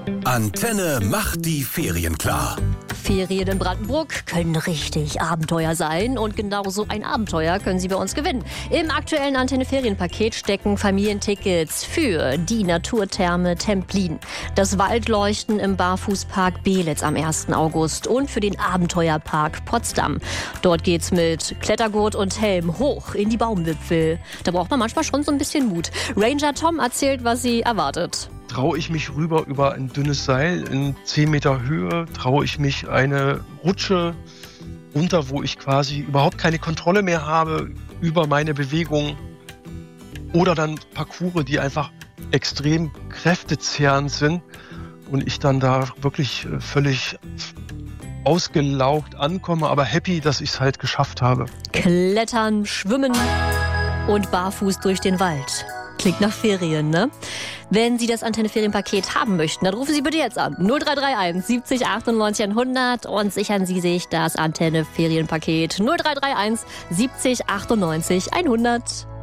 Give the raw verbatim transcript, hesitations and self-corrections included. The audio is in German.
Antenne macht die Ferien klar. Ferien in Brandenburg können richtig Abenteuer sein und genau so ein Abenteuer können Sie bei uns gewinnen. Im aktuellen Antenne-Ferienpaket stecken Familientickets für die Naturtherme Templin, das Waldleuchten im Barfußpark Beelitz am ersten August und für den Abenteuerpark Potsdam. Dort geht's mit Klettergurt und Helm hoch in die Baumwipfel. Da braucht man manchmal schon so ein bisschen Mut. Ranger Tom erzählt, was sie erwartet. Traue ich mich rüber über ein dünnes Seil in zehn Meter Höhe? Traue ich mich eine Rutsche runter, wo ich quasi überhaupt keine Kontrolle mehr habe über meine Bewegung? Oder dann Parcours, die einfach extrem kräftezehrend sind und ich dann da wirklich völlig ausgelaugt ankomme, aber happy, dass ich es halt geschafft habe. Klettern, schwimmen und barfuß durch den Wald. Klingt nach Ferien, ne? Wenn Sie das Antenne-Ferienpaket haben möchten, dann rufen Sie bitte jetzt an. null drei drei eins siebzig achtundneunzig hundert und sichern Sie sich das Antenne-Ferienpaket null drei drei eins siebzig achtundneunzig hundert.